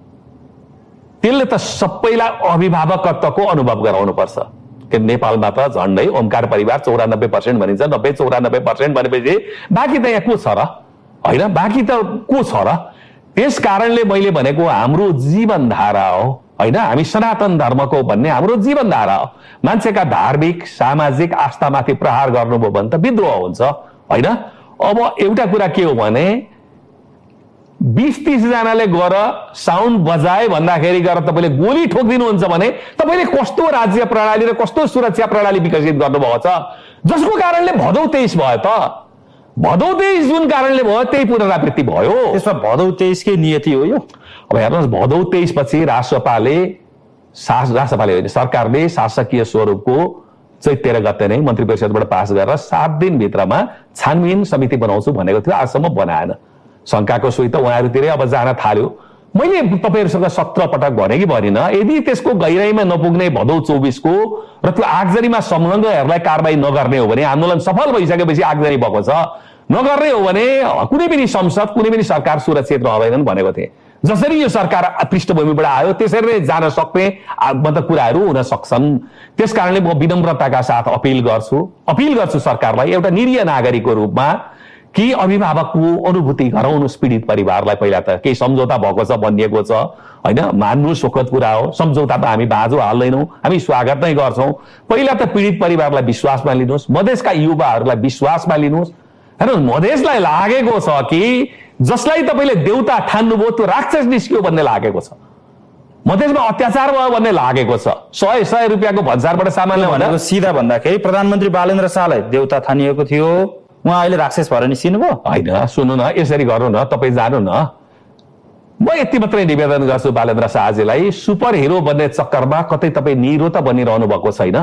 त्यसले त सबैलाई अभिभावकत्वको अनुभव गराउनु पर्छ। कि नेपालमा त झन्डै ओमकार परिवार चौरानब्बे पर्सेन्ट भनिन्छ, नब्बे चौरानब्बे पर्सेन्ट भनेपछि बाँकी त यहाँ को छ र, होइन बाँकी त को छ र। त्यस कारणले मैले भनेको हाम्रो जीवनधारा हो, होइन हामी सनातन धर्मको भन्ने हाम्रो जीवनधारा हो। मान्छेका धार्मिक सामाजिक आस्थामाथि प्रहार गर्नुभयो भने त विद्रोह हुन्छ, होइन। अब एउटा कुरा के हो भने बीस तीस जनाले गएर साउन्ड बजाए भन्दाखेरि गएर तपाईँले गोली ठोकिदिनुहुन्छ भने तपाईँले कस्तो राज्य प्रणाली र कस्तो सुरक्षा प्रणाली विकसित गर्नुभएको छ, जसको कारणले भदौ तेइस भयो। त भदौ तेइस जुन कारणले भयो त्यही पुनरावृत्ति भयो। त्यसमा भदौ तेइसकै नियति हो यो। अब हेर्नुहोस् भदौ तेइस पछि राष्ट्रपाले शास राष्ट्रपाले होइन सरकारले शासकीय स्वरूपको चैत तेह्र गते नै मन्त्री परिषदबाट पास गरेर सात दिनभित्रमा छानबिन समिति बनाउँछु भनेको थियो, आजसम्म बनाएन। शङ्काको सुई त उहाँहरूतिरै अब जान थाल्यो। मैले तपाईँहरूसँग सत्र पटक भने कि भनिन, यदि त्यसको गहिराईमा नपुग्ने भदौ चौबिसको र त्यो आगजनीमा संलग्नहरूलाई कारबाही नगर्ने हो भने, आन्दोलन सफल भइसकेपछि आगजनी भएको छ नगर्ने हो भने कुनै पनि संसद कुनै पनि सरकार सुरक्षित रहँदैनन् भनेको थिए। जसरी यो सरकार पृष्ठभूमिबाट आयो त्यसरी नै जान सक्ने मतलब कुराहरू हुन सक्छन्। त्यस कारणले म विनम्रताका साथ अपिल गर्छु अपिल गर्छु सरकारलाई एउटा निरीह नागरिकको रूपमा कि अभिभावकको अनुभूति गराउनुहोस् पीडित परिवारलाई। पहिला त केही सम्झौता भएको छ भनिएको छ, होइन मान्नु सुखद कुरा हो। सम्झौता त हामी बाँझो हाल्दैनौँ, हामी स्वागत नै गर्छौँ। पहिला त पीडित परिवारलाई विश्वासमा लिनुहोस्, मधेसका युवाहरूलाई विश्वासमा लिनुहोस्। हेर्नुहोस् मधेसलाई लागेको छ कि जसलाई तपाईँले देउता ठान्नुभयो त्यो राक्षस निस्कियो भन्ने लागेको छ, मधेसमा अत्याचार भयो भन्ने लागेको छ। सय सय रुपियाँको भन्सारबाट सामान ल्याउँदा सिधा भन्दाखेरि प्रधानमन्त्री बालेन्द्र शाहलाई देउता ठानिएको थियो, उहाँ अहिले राक्षस भएर निस्किनु भयो। होइन सुन्नु न, यसरी गर्नु न, तपाईँ जानु न। म यति मात्रै निवेदन गर्छु बालेन्द्र शाहजीलाई, सुपर हिरो बन्ने चक्करमा कतै तपाईँ निरो त बनिरहनु भएको छैन।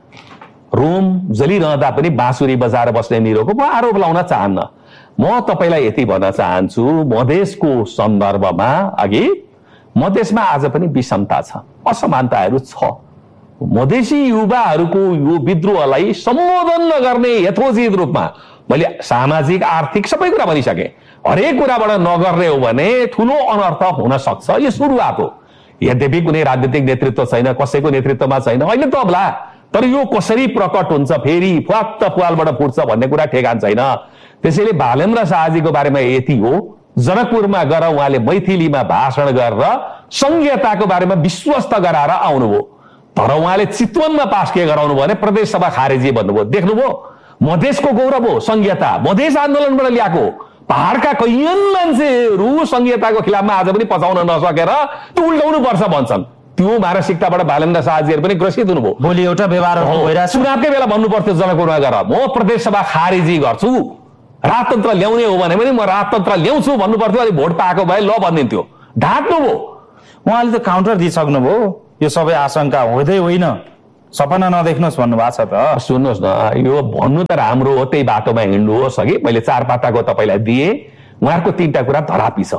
रोम जलिरहँदा पनि बाँसुरी बजाएर बस्ने निरोको म आरोप लाउन चाहन्न। म तपाईँलाई यति भन्न चाहन्छु, मधेसको सन्दर्भमा अघि मधेसमा आज पनि विषमता छ, असमानताहरू छ। मधेसी युवाहरूको यो विद्रोहलाई सम्बोधन नगर्ने यथोचित रूपमा मैले सामाजिक आर्थिक सबै कुरा भनिसकेँ। हरेक कुराबाट नगर्ने हो भने ठुलो अनर्थ हुन सक्छ। यो सुरुवात हो। यद्यपि कुनै राजनीतिक नेतृत्व छैन, कसैको नेतृत्वमा छैन अहिले त होला, तर यो कसरी प्रकट हुन्छ फेरि फक्त पुवालबाट फुट्छ भन्ने कुरा ठेगान छैन। त्यसैले बालेन्द्र शाहजीको बारेमा यति हो, जनकपुरमा गएर उहाँले मैथिलीमा भाषण गरेर संघीयताको बारेमा विश्वस्त गराएर आउनुभयो। तर उहाँले चितवनमा पास के गराउनु भने प्रदेश सभा खारेजी भन्नुभयो। देख्नुभयो मधेसको गौरव हो संघीयता, मधेस आन्दोलनबाट ल्याएको। पहाड़का कैयन मान्छेहरू संघीयताको खिलाफमा आज पनि पचाउन नसकेर त्यो उल्टाउनु पर्छ भन्छन्। त्यो मानसिकताबाट बालेन्द्र शाहजीहरू पनि ग्रसित हुनुभयो। भोलि एउटा व्यवहार भइरहेछ, चुनावकै बेला भन्नु पर्थ्यो जनकपुरमा गएर म प्रदेश सभा खारेजी गर्छु, राजतन्त्र ल्याउने हो भने पनि म राजतन्त्र ल्याउँछु भन्नु पर्थ्यो। अनि भोट पाएको भए ल भनिदिन्थ्यो, ढाँट्नुभयो। उहाँले त काउन्टर दिइसक्नुभयो, यो सबै आशंका हुँदै होइन, सपना नदेख्नुहोस् भन्नुभएको छ। त सुन्नुहोस् न, यो भन्नु त राम्रो हो, त्यही बाटोमा हिँड्नुहोस्। अघि मैले चार पाताको तपाईँलाई दिएँ, उहाँहरूको तीनटा कुरा धरापी छ।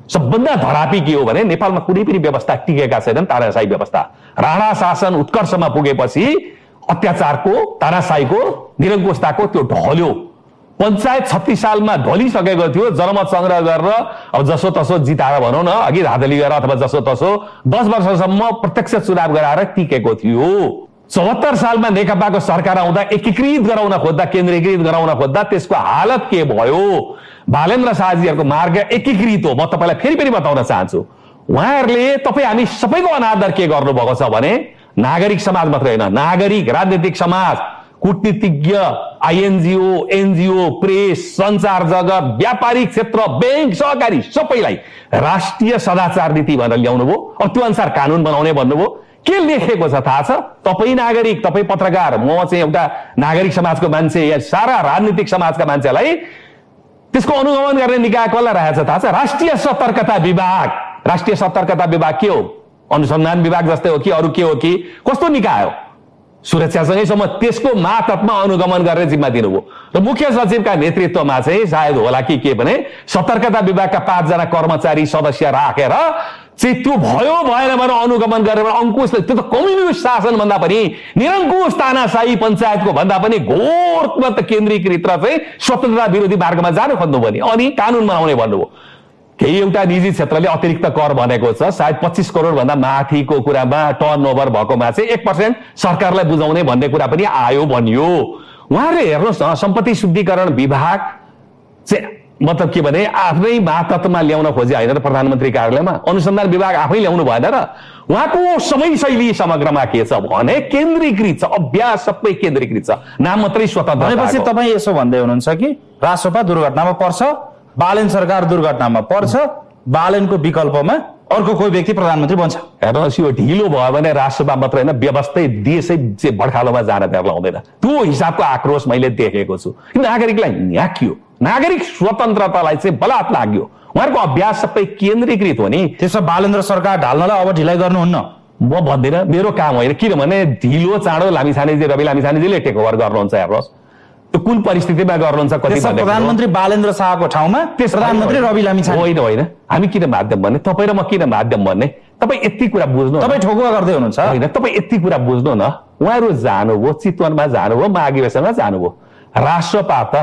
सबभन्दा धरापी के हो भने नेपालमा कुनै पनि व्यवस्था टिकेका छैनन्। तानाशाही व्यवस्था, राणा शासन उत्कर्षमा पुगेपछि अत्याचारको, तानाशाहीको, निरङ्कुशताको त्यो ढल्यो। पञ्चायत छत्तीस सालमा ढलिसकेको थियो। जनमत संग्रह गरेर अब जसो तसो जिताएर भनौँ न, अघि धाँधली गरेर अथवा जसो तसो दस वर्षसम्म प्रत्यक्ष चुनाव गराएर टिकेको थियो। चौहत्तर सालमा नेकपाको सरकार आउँदा एकीकृत गराउन खोज्दा, केन्द्रीकृत गराउन खोज्दा त्यसको हालत के भयो? बालेन्द्र शाहजीहरूको मार्ग एकीकृत हो। म तपाईँलाई फेरि पनि बताउन चाहन्छु, उहाँहरूले तपाईँ हामी सबैको अनादर के गर्नुभएको छ भने नागरिक समाज मात्रै होइन, नागरिक, राजनीतिक समाज, कूटनीतिज्ञ, आइएनजिओ, एनजिओ, प्रेस, सञ्चार जगत, व्यापारिक क्षेत्र, बैंक, सहकारी सबैलाई राष्ट्रिय सदाचार नीति भनेर ल्याउनु भयो। अब त्यो अनुसार कानुन बनाउने भन्नुभयो। के लेखेको छ थाहा छ? तपाईँ नागरिक, तपाईँ पत्रकार, म चाहिँ एउटा नागरिक समाजको मान्छे, या सारा राजनीतिक समाजका मान्छेलाई त्यसको अनुगमन गर्ने निकाय कसलाई राखेको छ थाहा छ? राष्ट्रिय सतर्कता विभाग। राष्ट्रिय सतर्कता विभाग के हो? अनुसन्धान विभाग जस्तै हो कि अरू के हो कि कस्तो निकाय हो? सुरक्षासँगैसम्म त्यसको मातहतमा अनुगमन गर्ने जिम्मा दिनुभयो। र मुख्य सचिवका नेतृत्वमा चाहिँ सायद होला कि के भने सतर्कता विभागका पाँचजना कर्मचारी सदस्य राखेर चाहिँ त्यो भयो भएन भनेर अनुगमन गरेर अङ्कुशले, त्यो त कम्युनिस्ट शासन भन्दा पनि, निरङ्कुश तानाशाही पञ्चायतको भन्दा पनि घोर केन्द्रीकृत र चाहिँ स्वतन्त्रता विरोधी मार्गमा जानु खोज्नुभयो नि, अनि कानुन बनाउने भन्नुभयो। केही एउटा निजी क्षेत्रले अतिरिक्त कर भनेको छ, सायद पच्चिस करोड भन्दा माथिको कुरामा टर्न ओभर भएकोमा चाहिँ एक पर्सेन्ट सरकारलाई बुझाउने भन्ने कुरा पनि आयो भनियो। उहाँहरूले हेर्नुहोस् न, सम्पत्ति शुद्धिकरण विभाग चाहिँ मतलब के भने आफ्नै मातहतमा ल्याउन खोजे होइन र प्रधानमन्त्री कार्यालयमा, अनुसन्धान विभाग आफै ल्याउनु भएन र उहाँको सबै शैली समग्रमा के छ भने केन्द्रीकृत छ, अभ्यास सबै केन्द्रीकृत छ, नाम मात्रै स्वतन्त्र। भनेपछि तपाईँ यसो भन्दै हुनुहुन्छ कि रासोपा दुर्घटनामा पर्छ, बालेन सरकार दुर्घटनामा पर्छ, बालेनको विकल्पमा अर्को कोही व्यक्ति प्रधानमन्त्री बन्छ। हेर्नुहोस्, यो ढिलो भयो भने राष्ट्रसभा मात्र होइन, व्यवस्थै देशै भड्खालोमा जान तयार लाउँदैन। त्यो हिसाबको आक्रोश मैले देखेको छु। नागरिकलाई न्याकियो, नागरिक स्वतन्त्रतालाई चाहिँ बलात् लाग्यो। उहाँहरूको अभ्यास सबै केन्द्रीकृत हो नि। त्यसो बालेन्द्र सरकार ढाल्नलाई अब ढिलाइ गर्नुहुन्न म भन्दिनँ, मेरो काम होइन। किनभने ढिलो चाँडो लामिछानेजी, रवि लामिछानेजीले टेक ओभर गर्नुहुन्छ। हेर्नुहोस् कुन परिस्थितिमा गर्नुहुन्छ, कति प्रधानमन्त्री बालेन्द्र शाहको ठाउँमा प्रधानमन्त्री रवि लामिछाने होइन होइन। हामी किन माध्यम भन्ने, तपाईँ र म किन माध्यम भन्ने? तपाईँ यति कुरा बुझ्नु, तपाईँ ठोकुवा गर्दै हुनुहुन्छ होइन। तपाईँ यति कुरा बुझ्नु न, उहाँहरू जानुभयो, चितवनमा जानुभयो, माघी बेसमा जानुभयो। राष्ट्रपा त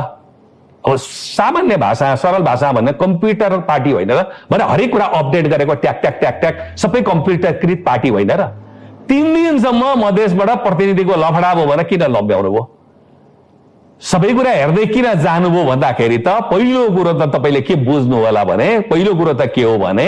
अब सामान्य भाषा, सरल भाषा भन्ने कम्प्युटर पार्टी होइन र, भने हरेक कुरा अपडेट गरेको ट्याक ट्याक ट्याक ट्याक सबै कम्प्युटरकृत पार्टी होइन र। तीन दिनसम्म मधेसबाट प्रतिनिधिको लफडा भयो भने किन लम्ब्याउनु भयो? सबै कुरा हेर्दै किन जानुभयो भन्दाखेरि त पहिलो कुरो त तपाईँले के बुझ्नु होला भने, पहिलो कुरो त के हो भने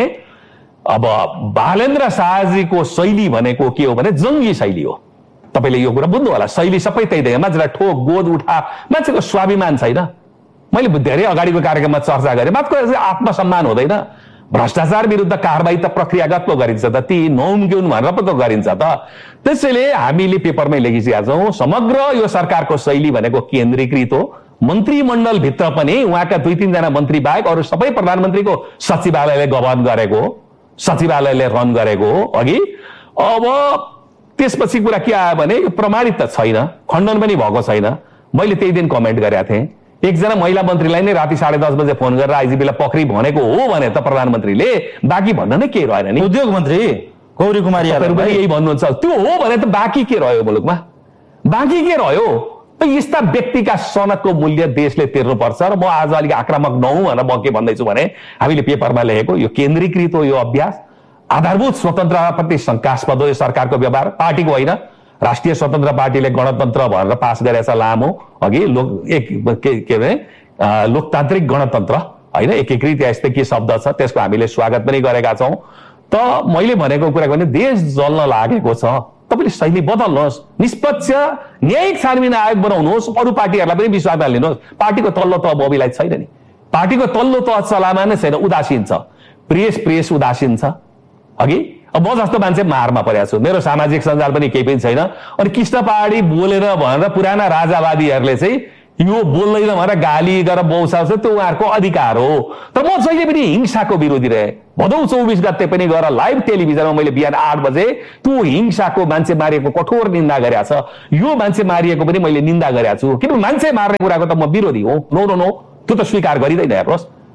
अब बालेन्द्र शाहजीको शैली भनेको के हो भने जङ्गी शैली हो। तपाईँले यो कुरा बुझ्नु होला। शैली सबै त्यही दिए, मान्छेलाई ठोक गोद उठा, मान्छेको स्वाभिमान छैन। मैले धेरै अगाडिको कार्यक्रममा चर्चा गरेँ, मान्छेको आत्मसम्मान हुँदैन। भ्रष्टाचार विरुद्ध कारबाही त प्रक्रियागत पो गरिन्छ त, ती नौम्क्युन भनेर पो त गरिन्छ त। त्यसैले हामीले पेपरमै लेखिसकेका छौँ, समग्र यो सरकारको शैली भनेको केन्द्रीकृत हो। मन्त्रीमण्डल भित्र पनि उहाँका दुई तीनजना मन्त्री बाहेक अरू सबै प्रधानमन्त्रीको सचिवालयले गभर्न गरेको, सचिवालयले रन गरेको हो अघि। अब त्यसपछि कुरा के आयो भने प्रमाणित त छैन, खण्डन पनि भएको छैन। मैले त्यही दिन कमेन्ट गरेका थिएँ, एकजना महिला मन्त्रीलाई नै राति साढे दस बजे फोन गरेर आइजिपीलाई पक्री भनेको हो भने त प्रधानमन्त्रीले, बाँकी भन्न नै केही रहेन नि। उद्योग मन्त्री गौरी कुमारी यादव पनि यही भन्नुहुन्छ, त्यो हो भने त बाँकी के रह्यो मुलुकमा? बाँकी के रह्यो? यस्ता व्यक्तिका सनकको मूल्य देशले तिर्नुपर्छ। र म आज अलिक आक्रामक नहुँ भनेर म के भन्दैछु भने, हामीले पेपरमा लेखेको यो केन्द्रीकृत हो, यो अभ्यास आधारभूत स्वतन्त्रताप्रति शङ्कास्पद हो यो सरकारको व्यवहार। पार्टीको होइन, राष्ट्रिय स्वतन्त्र पार्टीले गणतन्त्र भनेर पास गरेछ लामो अघि, लोक एक के अरे लोकतान्त्रिक गणतन्त्र होइन, एकीकृत यस्तै के शब्द छ, त्यसको हामीले स्वागत पनि गरेका छौँ। त मैले भनेको कुरा भने देश जल्न लागेको छ, तपाईँले शैली बदल्नुहोस्, निष्पक्ष न्यायिक छानबिन आयोग बनाउनुहोस्, अरू पार्टीहरूलाई पनि विश्वासमा लिनुहोस्। पार्टीको तल्लो तह मोबिलाइज छैन नि, पार्टीको तल्लो तह चलामा नै छैन, उदासीन छ। प्रेस प्रेस उदासीन छ अघि। अब म जस्तो मान्छे मारमा परेको छु, मेरो सामाजिक सञ्जाल पनि केही पनि छैन। अनि कृष्ण पहाडी बोलेर भनेर पुराना राजावादीहरूले चाहिँ यो बोल्दैन भनेर गाली गरेर बौसाउँछ, त्यो उहाँहरूको अधिकार हो। तर म जहिले पनि हिंसाको विरोधी रहे। भदौ चौबिस गते पनि गएर लाइभ टेलिभिजनमा मैले बिहान आठ बजे त्यो हिंसाको, मान्छे मारिएको कठोर निन्दा गरेका छ। यो मान्छे मारिएको पनि मैले निन्दा गरेका छु, किनभने मान्छे मार्ने कुराको त म विरोधी हो। नो नो नो, त्यो त स्वीकार गरिँदैन। हेर्नुहोस्,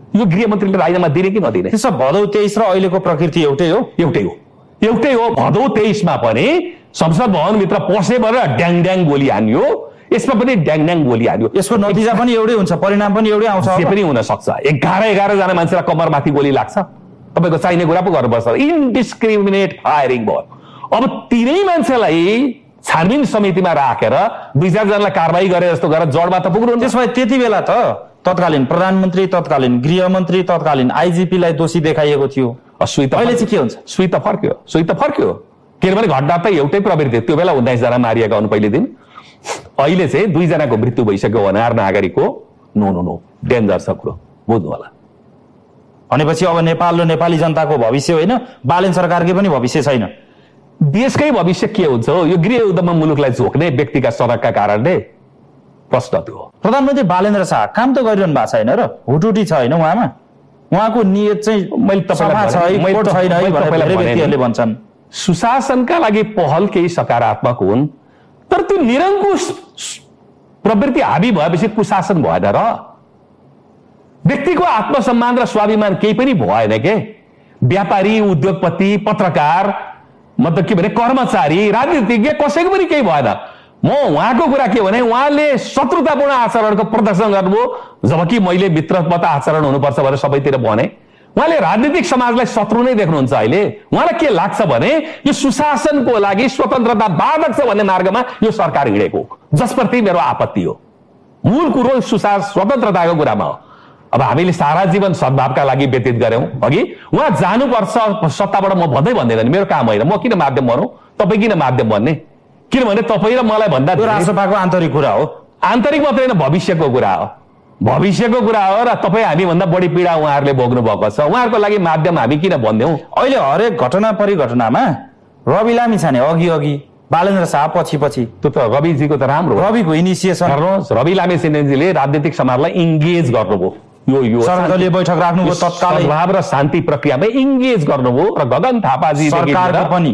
यो गृहमन्त्रीले राजीनामा दिने कि नदिने? त्यसो भदौ तेइस र अहिलेको प्रकृति एउटै हो? एउटै हो, एउटै हो। भदौ तेइसमा पनि संसद भवनभित्र पसेबाट ड्याङ ड्याङ गोली हान्यो, यसमा पनि ड्याङ ड्याङ गोली हान्यो। यसको नतिजा पनि एउटै हुन्छ, परिणाम पनि एउटै आउँछ। जे पनि हुन सक्छ। एघार एघार जना मान्छेलाई कम्मरमाथि गोली लाग्छ, तपाईँको चाहिने कुरा पो गर्नुपर्छ। इन्डिस्क्रिमिनेट फायरिङ भयो। अब तिनै मान्छेलाई छानबिन समितिमा राखेर दुई चारजनालाई कारवाही गरे जस्तो गरेर जडमा त पुग्नु। त्यसो भए त्यति बेला त तत्कालीन प्रधानमन्त्री, तत्कालीन गृहमन्त्री, तत्कालीन आइजिपीलाई दोषी देखाइएको थियो। सुई त अहिले चाहिँ के हुन्छ? सुई त फर्क्यो, सुई त फर्क्यो। किनभने घटना त एउटै प्रवृत्ति थियो। त्यो बेला उन्नाइस जना मारिएका हुन् पहिलो दिन, अहिले चाहिँ दुईजनाको मृत्यु भइसक्यो। अनार नागरिकको नो नो नो डेन्जर छ कुरो, बुझ्नु होला। भनेपछि अब नेपाल र नेपाली जनताको भविष्य होइन, बालेन सरकारकै पनि भविष्य छैन। देशकै भविष्य के हुन्छ? यो गृह युद्धमा मुलुकलाई झोक्ने व्यक्तिका सडकका कारणले प्रश्न थियो। प्रधानमन्त्री बालेन्द्र शाह काम त गरिरहनु भएको छैन र हुटुटी छ होइन उहाँमा? उहाँको नियत चाहिँ मैले तपाईँलाई व्यक्तिहरूले भन्छन् सुशासनका लागि पहल केही सकारात्मक हुन्, तर त्यो निरङ्कुश प्रवृत्ति हाबी भएपछि कुशासन भएन र? व्यक्तिको आत्मसम्मान र स्वाभिमान केही पनि भएन के? व्यापारी, उद्योगपति, पत्रकार, मतलब के भने कर्मचारी, राजनीतिज्ञ कसैको पनि केही भएन। म उहाँको कुरा के भने उहाँले शत्रुतापूर्ण आचरणको प्रदर्शन गर्नुभयो, जबकि मैले मित्रवत आचरण हुनुपर्छ भनेर सबैतिर भने। उहाँले राजनीतिक समाजलाई शत्रु नै देख्नुहुन्छ अहिले। उहाँलाई के लाग्छ भने यो सुशासनको लागि स्वतन्त्रता बाधक छ भन्ने मार्गमा यो सरकार हिँडेको, जसप्रति मेरो आपत्ति हो। मूल कुरो सुशासन स्वतन्त्रताको कुरामा हो। अब हामीले सारा जीवन सद्भावका लागि व्यतीत गर्यौं, अघि उहाँ जानुपर्छ सत्ताबाट म भन्दै भन्दैन, मेरो काम होइन। म किन माध्यम बनौँ, तपाईँ किन माध्यम बन्ने? किनभने तपाईँ र मलाई भन्दा राष्ट्रसभाको आन्तरिक कुरा हो। आन्तरिक मात्रै होइन, भविष्यको कुरा हो। भविष्यको कुरा हो र तपाईँ हामीभन्दा बढी पीडा उहाँहरूले भोग्नु भएको छ। उहाँहरूको लागि माध्यम हामी किन बन्दैनौँ? अहिले हरेक घटना परिघटनामा रवि लामिछाने अघि अघि, बालेन्द्र शाह पछि पछि। त्यो त रविजीको त राम्रो हो, रविको इनिसिएसन। हेर्नुहोस्, रवि लामिछानेजीले राजनीतिक समाजलाई इङ्गेज गर्नुभयो। यो यो सर्वदलीय बैठक राख्नुभयो, तत्कालै सद्भाव र शान्ति प्रक्रियामा इङ्गेज गर्नुभयो र गगन थापाजी सरकारको पनि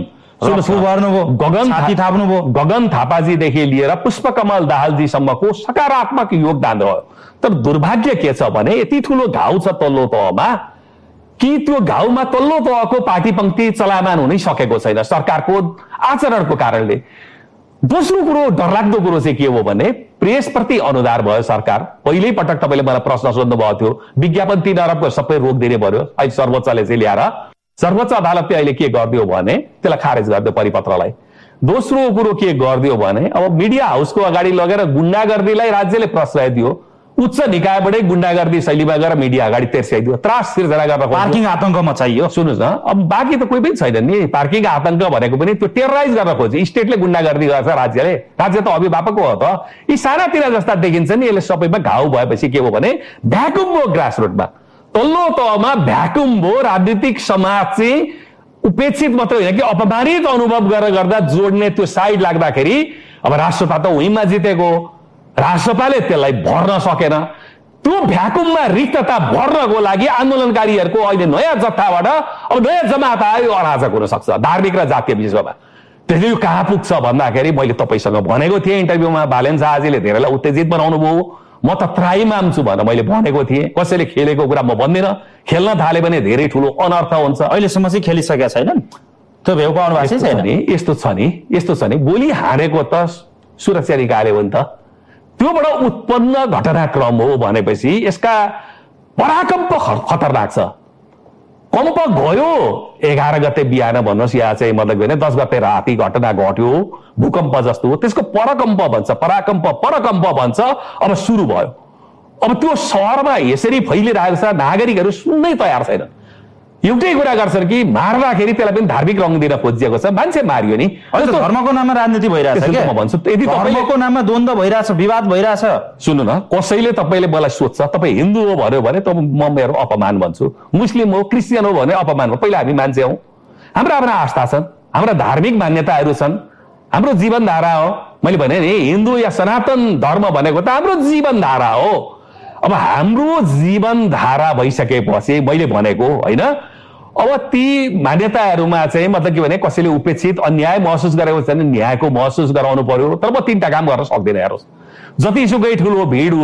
गगन थाप्नुभयो। गगन थापाजीदेखि लिएर पुष्पकमल दाहालजीसम्मको सकारात्मक योगदान रह्यो। तर दुर्भाग्य के छ भने यति ठुलो घाउ छ तल्लो तहमा कि त्यो घाउमा तल्लो तहको पार्टी पंक्ति चलायमान हुनै सकेको छैन सरकारको आचरणको कारणले। दोस्रो कुरो, डरलाग्दो कुरो चाहिँ के हो भने प्रेसप्रति अनुदार भयो सरकार। पहिल्यै पटक तपाईँले मलाई प्रश्न सोध्नु भएको थियो, विज्ञापन तीन अरबको सबै रोकिदिने पर्यो। अहिले सर्वोच्चले चाहिँ ल्याएर सर्वोच्च अदालतले अहिले के गरिदियो भने त्यसलाई खारेज गरिदियो परिपत्रलाई। दोस्रो कुरो के गरिदियो भने अब मिडिया हाउसको अगाडि लगेर गुण्डागर्दीलाई राज्यले प्रश्रय दियो। उच्च निकायबाटै गुण्डागर्दी शैलीमा गएर मिडिया अगाडि तेर्स्याइदियो, त्रास सिर्जना गर्न पार्किङ आतंक मचाइयो। सुन्नुहोस् न, अब बाँकी त कोही पनि छैन नि। पार्किङ आतंक भनेको पनि त्यो टेरराइज गर्न खोज्यो। स्टेटले गुण्डागर्दी गर्छ, राज्यले। राज्य त अभिभावक हो त। यी सानातिना जस्ता देखिन्छ नि। यसले सबैमा घाउ भएपछि के हो भने भ्याकुम भयो ग्रासरुटमा, तल्लो तहमा भ्याकुम भयो। राजनीतिक समाज चाहिँ उपेक्षित मात्रै होइन कि अपमानित अनुभव गरेर गर्दा जोड्ने त्यो साइड लाग्दाखेरि अब राष्ट्रपा त उहीँमा जितेको, राष्ट्रपाले त्यसलाई भर्न सकेन। त्यो भ्याकुममा रिक्तता भर्नको लागि आन्दोलनकारीहरूको अहिले नयाँ जत्थाबाट अब नयाँ जमात आयो, अराजक हुन सक्छ धार्मिक र जातीय विषयमा। त्यसले यो कहाँ पुग्छ भन्दाखेरि मैले तपाईँसँग भनेको थिएँ इन्टरभ्यूमा, बालेन शाहजीले धेरैलाई उत्तेजित बनाउनु भयो। म त त्राइमाम छु भनेर मैले भनेको थिएँ। कसैले खेलेको कुरा म भन्दिनँ। खेल्न थाले भने धेरै ठुलो अनर्थ हुन्छ। अहिलेसम्म चाहिँ खेलिसकेका छैनन्, त्यो भेउ पाउनु भएको छैन नि। यस्तो छ नि, यस्तो छ नि, गोली हानेको त सुरक्षा निकायले हो नि त। त्योबाट उत्पन्न घटनाक्रम हो भनेपछि यसका पराकम्प खतरनाक छ। कम्प गयो एघार गते बिहान भन्नुहोस्, या चाहिँ मतलब भने दस गते राति घटना घट्यो, भूकम्प जस्तो हो, त्यसको परकम्प भन्छ, पराकम्प परकम्प भन्छ। अब सुरु भयो। अब त्यो सहरमा यसरी फैलिरहेको छ, नागरिकहरू सुन्नै तयार छैनन्। एउटै कुरा गर्छन् कि मार्दाखेरि त्यसलाई पनि धार्मिक रङ दिन खोजिएको छ। मान्छे मारियो नि, अहिले त धर्मको नाममा राजनीति भइरहेछ के म भन्छु। यदि धर्मको नाममा द्वन्द्व भइरहेछ, विवाद भइरहेछ। सुन्नु न, कसैले तपाईँले मलाई सोध्छ तपाईँ हिन्दू हो भन्यो भने त म मेरो अपमान भन्छु, मुस्लिम हो क्रिस्चियन हो भने अपमान हो। पहिला हामी मान्छे हौ, हाम्रो आफ्ना आस्था छन्, हाम्रा धार्मिक मान्यताहरू छन्, हाम्रो जीवनधारा हो। मैले भने नि हिन्दू या सनातन धर्म भनेको त हाम्रो जीवनधारा हो। अब हाम्रो जीवनधारा भइसकेपछि मैले भनेको होइन, अब ती मान्यताहरूमा चाहिँ मतलब के भने कसैले उपेक्षित अन्याय महसुस गरेको छ भने न्यायको महसुस गराउनु पर्यो। तर म तीनटा काम गर्न सक्दिनँ। हेर्नुहोस्, जतिसुकै ठुलो भिड